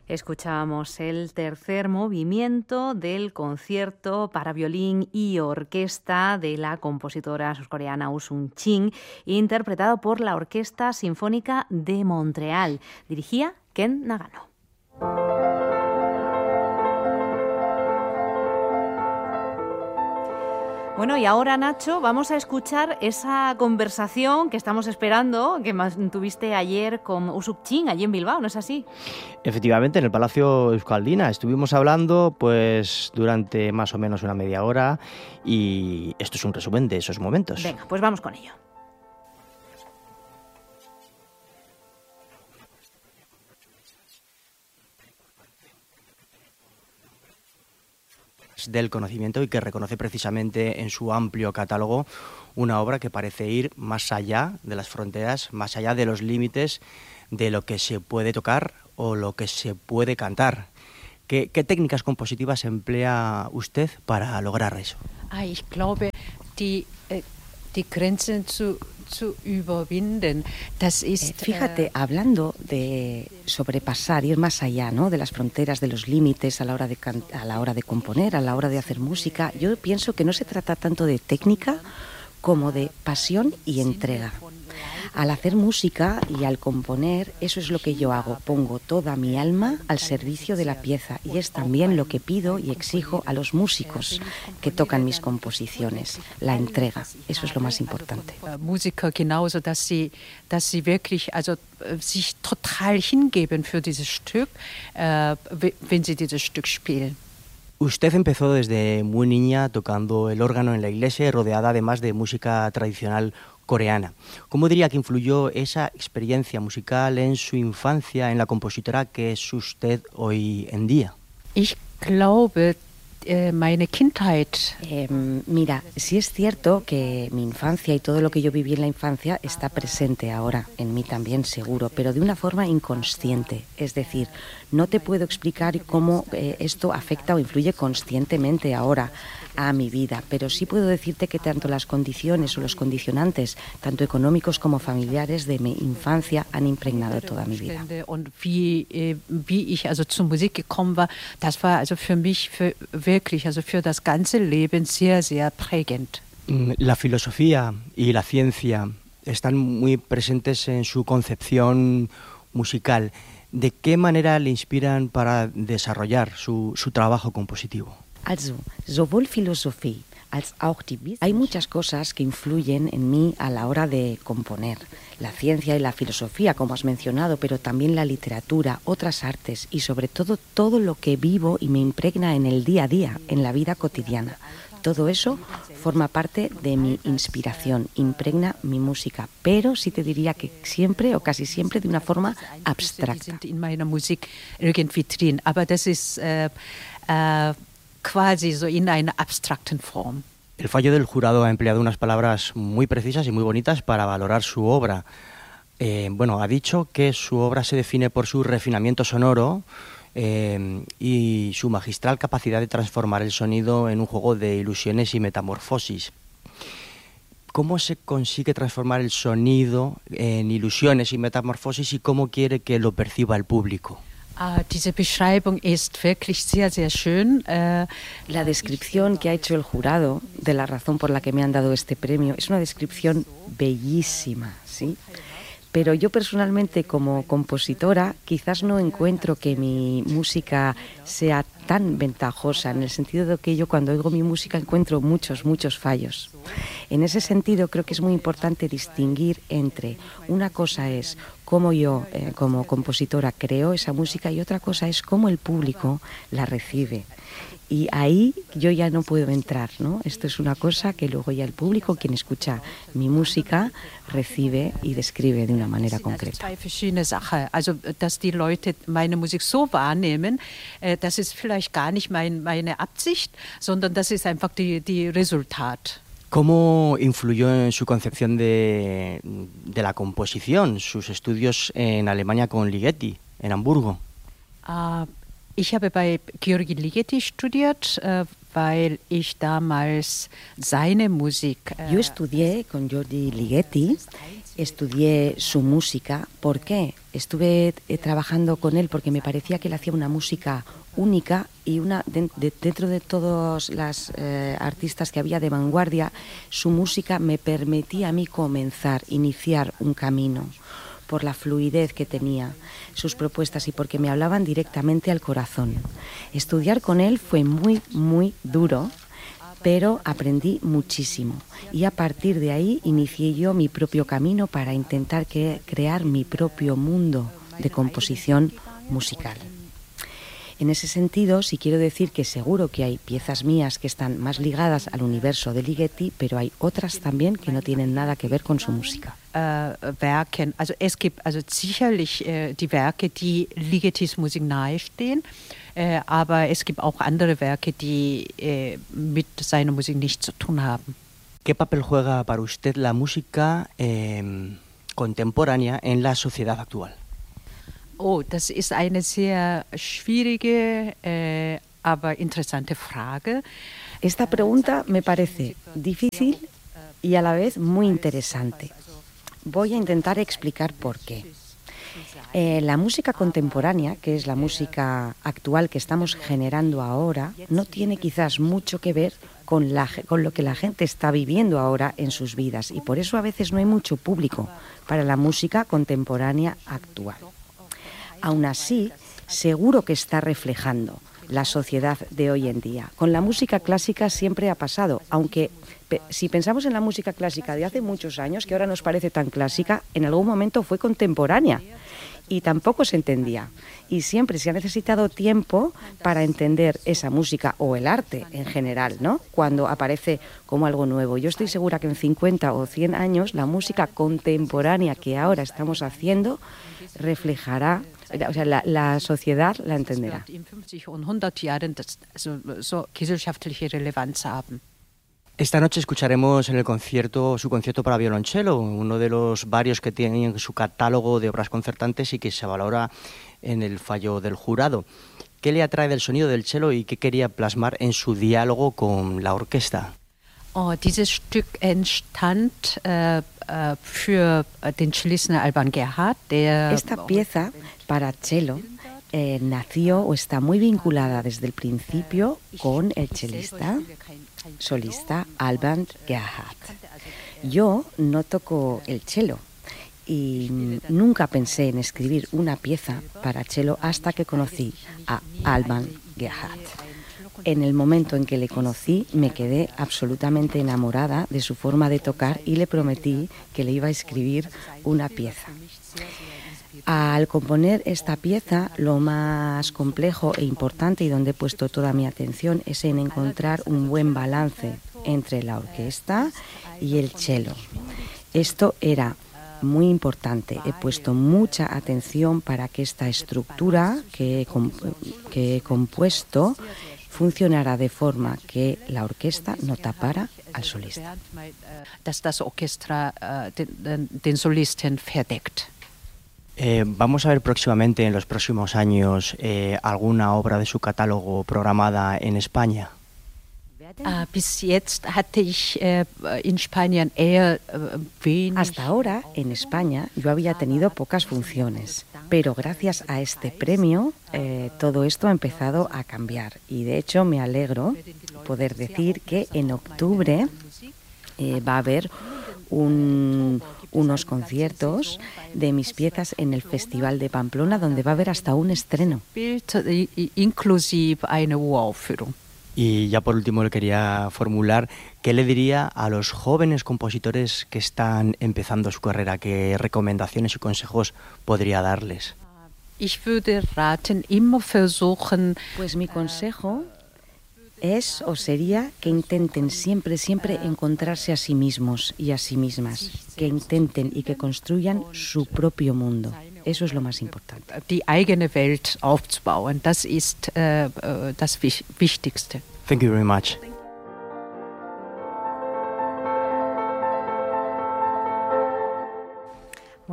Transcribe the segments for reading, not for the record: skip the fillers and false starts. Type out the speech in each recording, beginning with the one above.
Escuchábamos el tercer movimiento del concierto para violín y orquesta de la compositora surcoreana Usung Chin, interpretado por la Orquesta Sinfónica de Montreal. Dirigía Ken Nagano. Bueno, y ahora, Nacho, vamos a escuchar esa conversación que estamos esperando, que tuviste ayer con Usung Chin, allí en Bilbao, ¿no es así? Efectivamente, en el Palacio Euskaldina estuvimos hablando pues durante más o menos una media hora y esto es un resumen de esos momentos. Venga, pues vamos con ello. Del conocimiento y que reconoce precisamente en su amplio catálogo una obra que parece ir más allá de las fronteras, más allá de los límites de lo que se puede tocar o lo que se puede cantar. ¿Qué técnicas compositivas emplea usted para lograr eso? Ich glaube, die Grenzen zu überwinden. Das ist, fíjate, hablando de sobrepasar, ir más allá, ¿no?, de las fronteras, de los límites a la hora de componer, a la hora de hacer música, yo pienso que no se trata tanto de técnica como de pasión y entrega. Al hacer música y al componer, eso es lo que yo hago, pongo toda mi alma al servicio de la pieza y es también lo que pido y exijo a los músicos que tocan mis composiciones, la entrega, eso es lo más importante. Musiker genauso, dass sie wirklich sich total hingeben für dieses Stück, wenn sie dieses Stück spielen. Usted empezó desde muy niña tocando el órgano en la iglesia, rodeada además de música tradicional coreana. ¿Cómo diría que influyó esa experiencia musical en su infancia, en la compositora que es usted hoy en día? Ich glaube, meine Kindheit. Mira, sí es cierto que mi infancia y todo lo que yo viví en la infancia está presente ahora, en mí también seguro, pero de una forma inconsciente. Es decir, no te puedo explicar cómo esto afecta o influye conscientemente ahora a mi vida, pero sí puedo decirte que tanto las condiciones o los condicionantes, tanto económicos como familiares de mi infancia, han impregnado toda mi vida. Und wie ich zur Musik gekommen war, das war für mich wirklich, für das ganze Leben sehr, sehr prägend. La filosofía y la ciencia están muy presentes en su concepción musical. ¿De qué manera le inspiran para desarrollar su trabajo compositivo? Also, sowohl Philosophie als auch die Wissenschaft. Hay muchas cosas que influyen en mí a la hora de componer. La ciencia y la filosofía, como has mencionado, pero también la literatura, otras artes y sobre todo todo lo que vivo y me impregna en el día a día, en la vida cotidiana. Todo eso forma parte de mi inspiración, impregna mi música, pero sí te diría que siempre o casi siempre de una forma abstracta. In meiner Musik irgendwie drin, aber das ist quasi so in einer abstrakten Form. El fallo del jurado ha empleado unas palabras muy precisas y muy bonitas para valorar su obra. Ha dicho que su obra se define por su refinamiento sonoro y su magistral capacidad de transformar el sonido en un juego de ilusiones y metamorfosis. ¿Cómo se consigue transformar el sonido en ilusiones y metamorfosis y cómo quiere que lo perciba el público? Diese Beschreibung ist wirklich sehr, sehr schön. La descripción que ha hecho el jurado de la razón por la que me han dado este premio es una descripción bellísima, ¿sí? Pero yo personalmente como compositora quizás no encuentro que mi música sea tan ventajosa, en el sentido de que yo cuando oigo mi música encuentro muchos fallos. En ese sentido creo que es muy importante distinguir entre una cosa es cómo yo como compositora creo esa música y otra cosa es cómo el público la recibe. Y ahí yo ya no puedo entrar, ¿no? Esto es una cosa que luego ya el público, quien escucha mi música, recibe y describe de una manera concreta. Zwei verschiedene Sachen. Also, dass die Leute meine Musik so wahrnehmen, das ist vielleicht gar nicht meine Absicht, sondern das ist einfach die Resultat. ¿Cómo influyó en su concepción de la composición, sus estudios en Alemania con Ligeti, en Hamburgo? Ich habe bei György Ligeti studiert, weil ich damals seine Musik. Yo estudié con Giorgi Ligeti, estudié su música. ¿Por qué? Estuve trabajando con él porque me parecía que él hacía una música única y dentro de todos las artistas que había de vanguardia, su música me permitía a mí iniciar un camino por la fluidez que tenía, sus propuestas y porque me hablaban directamente al corazón. Estudiar con él fue muy, muy duro, pero aprendí muchísimo y a partir de ahí inicié yo mi propio camino para intentar crear mi propio mundo de composición musical. En ese sentido, sí quiero decir que seguro que hay piezas mías que están más ligadas al universo de Ligeti, pero hay otras también que no tienen nada que ver con su música. Werken, also es gibt sicherlich die Werke, die Ligetis Musik nahestehen, aber es gibt auch andere Werke, die mit seiner Musik nichts zu tun haben. ¿Qué papel juega para usted la música contemporánea en la sociedad actual? Oh, das ist eine sehr schwierige, aber interessante Frage. Esta pregunta me parece difícil y a la vez muy interesante. Voy a intentar explicar por qué. La música contemporánea, que es la música actual que estamos generando ahora, no tiene quizás mucho que ver con lo que la gente está viviendo ahora en sus vidas y por eso a veces no hay mucho público para la música contemporánea actual. Aún así, seguro que está reflejando la sociedad de hoy en día. Con la música clásica siempre ha pasado, aunque si pensamos en la música clásica de hace muchos años, que ahora nos parece tan clásica, en algún momento fue contemporánea y tampoco se entendía. Y siempre se ha necesitado tiempo para entender esa música o el arte en general, ¿no? Cuando aparece como algo nuevo. Yo estoy segura que en 50 o 100 años la música contemporánea que ahora estamos haciendo reflejará, o sea, la sociedad la entenderá. Esta noche escucharemos en el concierto su concierto para violonchelo, uno de los varios que tiene en su catálogo de obras concertantes y que se valora en el fallo del jurado. ¿Qué le atrae del sonido del cello y qué quería plasmar en su diálogo con la orquesta? Dieses Stück entstand für den Cellisten Alban Gerhard. Esta pieza para cello nació o está muy vinculada desde el principio con el chelista solista Alban Gerhard. Yo no toco el cello y nunca pensé en escribir una pieza para cello hasta que conocí a Alban Gerhard. En el momento en que le conocí me quedé absolutamente enamorada de su forma de tocar y le prometí que le iba a escribir una pieza. Al componer esta pieza, lo más complejo e importante y donde he puesto toda mi atención es en encontrar un buen balance entre la orquesta y el cello. Esto era muy importante. He puesto mucha atención para que esta estructura que he compuesto funcionara de forma que la orquesta no tapara al solista. Dass das Orchester den Solisten verdeckt. Vamos a ver próximamente, en los próximos años, alguna obra de su catálogo programada en España. Bis jetzt hatte ich in Spanien eher wenig. Hasta ahora, en España, yo había tenido pocas funciones, pero gracias a este premio todo esto ha empezado a cambiar. Y de hecho me alegro poder decir que en octubre va a haber unos conciertos de mis piezas en el Festival de Pamplona, donde va a haber hasta un estreno. Inclusive eine Uraufführung. Y ya por último le quería formular, ¿qué le diría a los jóvenes compositores que están empezando su carrera? ¿Qué recomendaciones y consejos podría darles? Ich würde raten, immer versuchen. Pues mi consejo es o sería que intenten siempre encontrarse a sí mismos y a sí mismas, que intenten y que construyan su propio mundo. Eso es lo más importante. Die eigene Welt aufzubauen, das ist das Wichtigste. Thank you very much.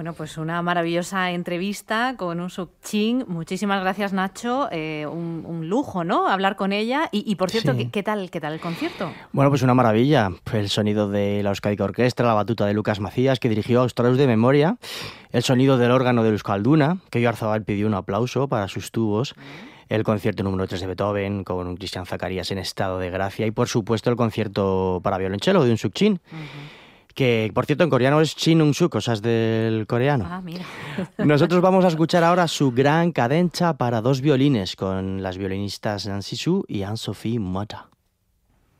Bueno, pues una maravillosa entrevista con Usuk Ching. Muchísimas gracias, Nacho. Un lujo, ¿no? Hablar con ella. Y por cierto, sí. ¿qué tal el concierto? Bueno, pues una maravilla. El sonido de la Euskadi Orquestra, la batuta de Lucas Macías, que dirigió a Strauss de memoria, el sonido del órgano de Euskalduna, que Oyarzabal pidió un aplauso para sus tubos, el concierto número 3 de Beethoven con un Cristian Zacarías en estado de gracia y, por supuesto, el concierto para violonchelo de Usuk Ching. Que, por cierto, en coreano es Chin Ung-suk, cosas del coreano. Ah, mira. Nosotros vamos a escuchar ahora su gran cadenza para 2 violines con las violinistas Nancy Su y Anne-Sophie Mota.